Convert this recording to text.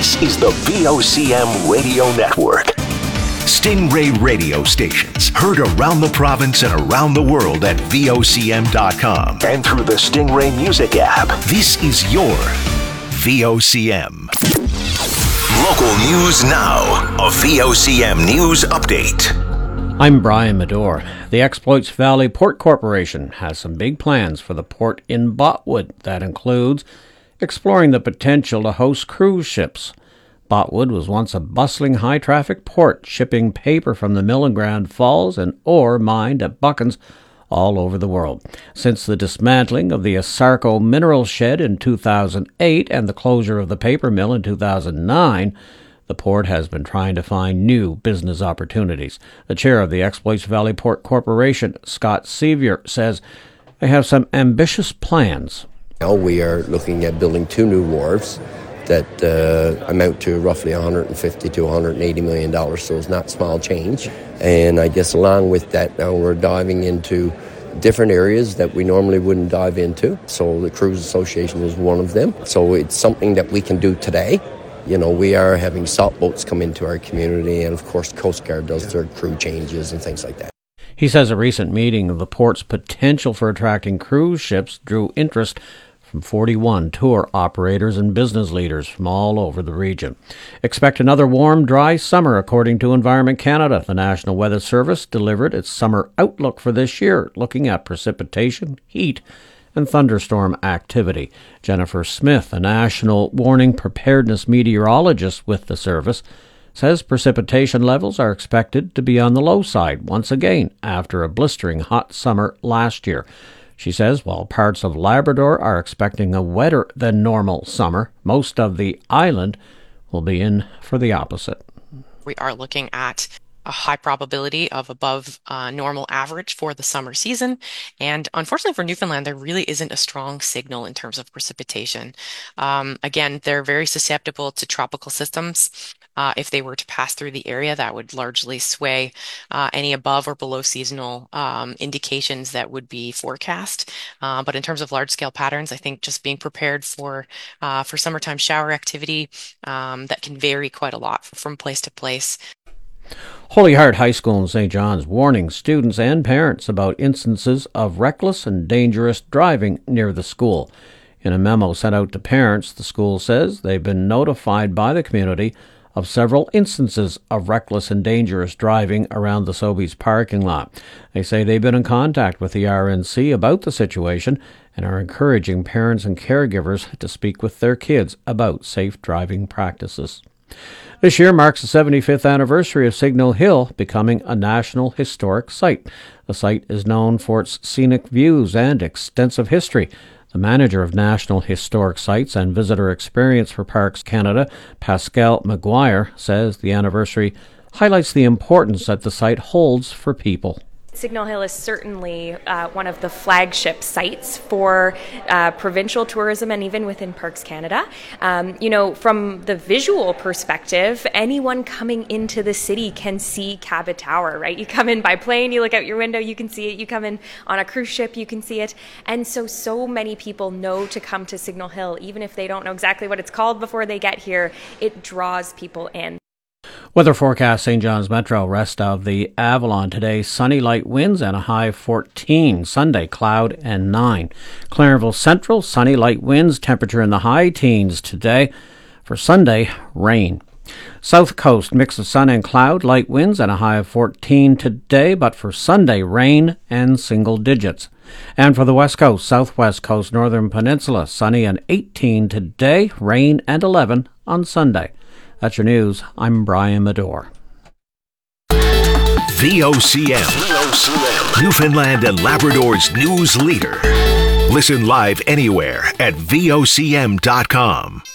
This is the VOCM Radio Network. Stingray radio stations heard around the province and around the world at VOCM.com and through the Stingray Music app. This is your VOCM. Local news now. A VOCM news update. I'm Brian Medore. The Exploits Valley Port Corporation has some big plans for the port in Botwood. That includes exploring the potential to host cruise ships. Botwood was once a bustling high-traffic port, shipping paper from the mill in Grand Falls and ore mined at Buckens all over the world. Since the dismantling of the Asarco mineral shed in 2008 and the closure of the paper mill in 2009, the port has been trying to find new business opportunities. The chair of the Exploits Valley Port Corporation, Scott Sevier, says they have some ambitious plans. Now we are looking at building 2 new wharves that amount to roughly $150 to $180 million, so it's not small change. And I guess along with that, now we're diving into different areas that we normally wouldn't dive into. So the Cruise Association is one of them. So it's something that we can do today. You know, we are having salt boats come into our community, and of course Coast Guard does their crew changes and things like that. He says a recent meeting of the port's potential for attracting cruise ships drew interest from 41 tour operators and business leaders from all over the region. Expect another warm, dry summer, according to Environment Canada. The National Weather Service delivered its summer outlook for this year, looking at precipitation, heat, and thunderstorm activity. Jennifer Smith, a national warning preparedness meteorologist with the service, says precipitation levels are expected to be on the low side once again after a blistering hot summer last year. She says while parts of Labrador are expecting a wetter than normal summer, most of the island will be in for the opposite. We are looking at a high probability of above normal average for the summer season. And unfortunately for Newfoundland, there really isn't a strong signal in terms of precipitation. Again, they're very susceptible to tropical systems. If they were to pass through the area, that would largely sway any above or below seasonal indications that would be forecast. But in terms of large-scale patterns, I think just being prepared for summertime shower activity that can vary quite a lot from place to place. Holy Heart High School in St. John's warning students and parents about instances of reckless and dangerous driving near the school. In a memo sent out to parents, the school says they've been notified by the community of several instances of reckless and dangerous driving around the Sobeys parking lot. They say they've been in contact with the RNC about the situation and are encouraging parents and caregivers to speak with their kids about safe driving practices. This year marks the 75th anniversary of Signal Hill becoming a National Historic Site. The site is known for its scenic views and extensive history. The manager of National Historic Sites and Visitor Experience for Parks Canada, Pascal Maguire, says the anniversary highlights the importance that the site holds for people. Signal Hill is certainly one of the flagship sites for provincial tourism and even within Parks Canada. From the visual perspective, anyone coming into the city can see Cabot Tower, right? You come in by plane, you look out your window, you can see it. You come in on a cruise ship, you can see it. And so many people know to come to Signal Hill, even if they don't know exactly what it's called before they get here. It draws people in. Weather forecast: St. John's Metro, rest of the Avalon today, sunny light winds and a high 14. Sunday, cloud and 9. Clarenville Central, sunny light winds, temperature in the high teens today. For Sunday, rain. South Coast, mix of sun and cloud, light winds and a high of 14 today, but for Sunday, rain and single digits. And for the West Coast, Southwest Coast, Northern Peninsula, sunny and 18 today, rain and 11 on Sunday. That's your news. I'm Brian Medore. VOCM, Newfoundland and Labrador's news leader. Listen live anywhere at VOCM.com.